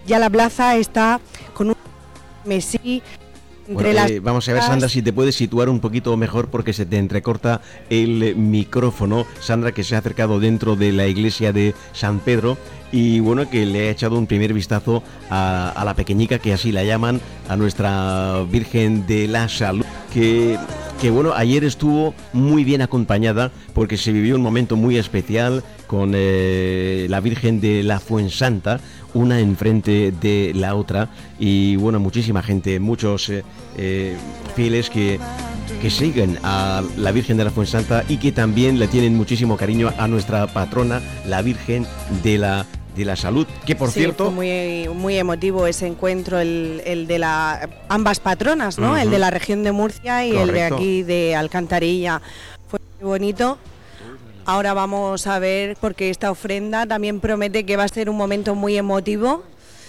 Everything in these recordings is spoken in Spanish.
ya la plaza está con un mesí. Vamos a ver, Sandra, si te puedes situar un poquito mejor porque se te entrecorta el micrófono. Sandra, que se ha acercado dentro de la iglesia de San Pedro y bueno, que le ha echado un primer vistazo a la pequeñica, que así la llaman, a nuestra Virgen de la Salud, que bueno, ayer estuvo muy bien acompañada porque se vivió un momento muy especial con la Virgen de la Fuensanta, una enfrente de la otra, y bueno, muchísima gente, muchos fieles que siguen a la Virgen de la Fuensanta y que también le tienen muchísimo cariño a nuestra patrona, la Virgen de la Salud, que por cierto... Fue muy emotivo ese encuentro, el de ambas patronas, ¿no? Uh-huh. El de la región de Murcia y correcto, el de aquí de Alcantarilla. Fue muy bonito. Ahora vamos a ver, porque esta ofrenda también promete que va a ser un momento muy emotivo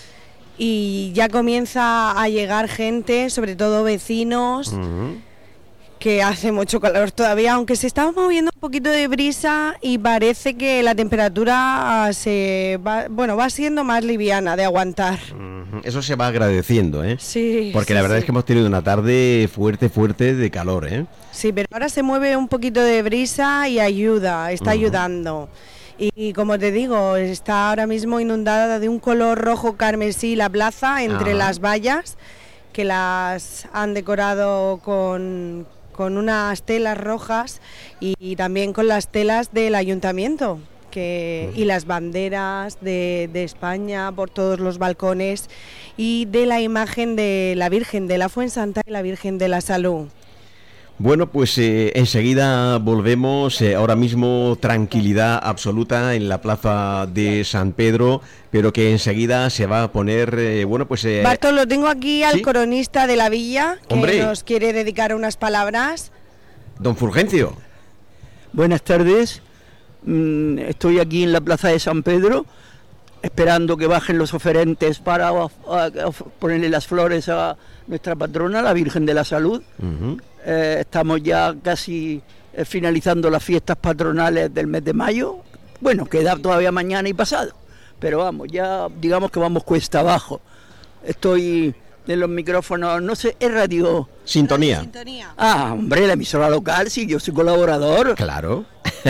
y ya comienza a llegar gente, sobre todo vecinos, uh-huh, que hace mucho calor todavía, aunque se está moviendo un poquito de brisa y parece que la temperatura va siendo más liviana de aguantar. Eso se va agradeciendo, ¿eh? Sí. Porque la verdad es que hemos tenido una tarde fuerte de calor, ¿eh? Sí, pero ahora se mueve un poquito de brisa y está ayudando. Y como te digo, está ahora mismo inundada de un color rojo carmesí la plaza entre las vallas, que las han decorado con unas telas rojas y también con las telas del ayuntamiento y las banderas de España por todos los balcones y de la imagen de la Virgen de la Fuensanta y la Virgen de la Salud. Bueno, pues enseguida volvemos. Ahora mismo tranquilidad absoluta en la plaza de San Pedro, pero que enseguida se va a poner, Bartolo, tengo aquí al cronista de la villa, que ¡hombre!, nos quiere dedicar unas palabras. Don Fulgencio. Buenas tardes. Estoy aquí en la plaza de San Pedro, esperando que bajen los oferentes para ponerle las flores a nuestra patrona, la Virgen de la Salud. Uh-huh. Estamos ya casi finalizando las fiestas patronales del mes de mayo. Bueno, queda todavía mañana y pasado, pero vamos, ya digamos que vamos cuesta abajo. Estoy en los micrófonos, no sé, ¿es radio? Sintonía. Ah, hombre, la emisora local, sí, yo soy colaborador. Claro.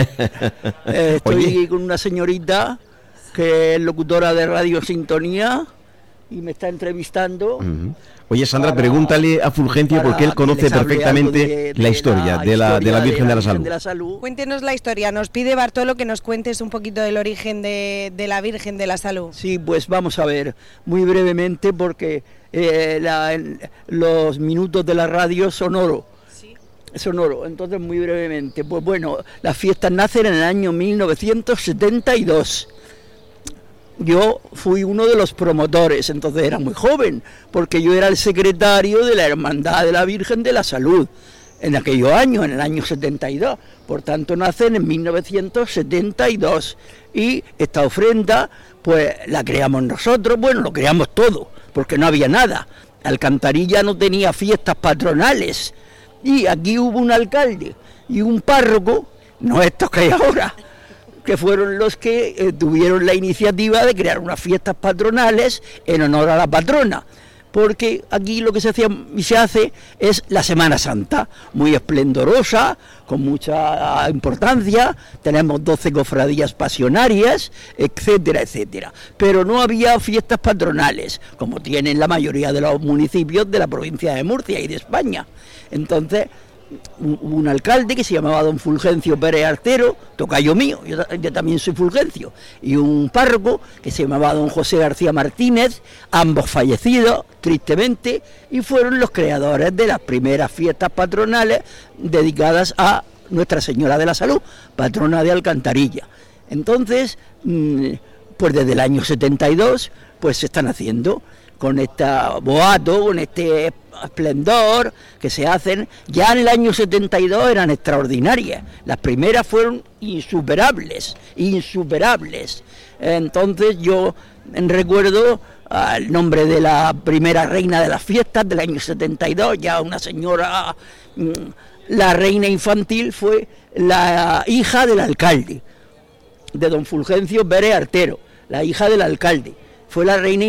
Estoy aquí con una señorita que es locutora de Radio Sintonía y me está entrevistando. Uh-huh. Oye, Sandra, pregúntale a Fulgencio porque él conoce perfectamente la historia de la Virgen de la Salud. Cuéntenos la historia. Nos pide Bartolo que nos cuentes un poquito del origen de la Virgen de la Salud. Sí, pues vamos a ver, muy brevemente, porque los minutos de la radio son oro. Son oro, entonces muy brevemente. Pues bueno, las fiestas nacen en el año 1972. Yo fui uno de los promotores, entonces era muy joven, porque yo era el secretario de la Hermandad de la Virgen de la Salud en aquellos años, en el año 72. Por tanto, nacen en 1972. Y esta ofrenda, pues la creamos nosotros, bueno, lo creamos todo, porque no había nada. Alcantarilla no tenía fiestas patronales. Y aquí hubo un alcalde y un párroco, no estos que hay ahora, que fueron los que tuvieron la iniciativa de crear unas fiestas patronales en honor a la patrona, porque aquí lo que se hacía y se hace es la Semana Santa, muy esplendorosa, con mucha importancia, tenemos 12 cofradías pasionarias, etcétera, etcétera, pero no había fiestas patronales, como tienen la mayoría de los municipios de la provincia de Murcia y de España. Entonces, un alcalde que se llamaba don Fulgencio Pérez Artero, tocayo mío, yo también soy Fulgencio, y un párroco que se llamaba don José García Martínez, ambos fallecidos, tristemente, y fueron los creadores de las primeras fiestas patronales dedicadas a Nuestra Señora de la Salud, patrona de Alcantarilla. Entonces, pues desde el año 72, pues se están haciendo con este boato, con este esplendor que se hacen. Ya en el año 72 eran extraordinarias, las primeras fueron insuperables. Entonces yo recuerdo el nombre de la primera reina de las fiestas del año 72, ya una señora, la reina infantil fue la hija del alcalde, de don Fulgencio Pérez Artero, la hija del alcalde, fue la reina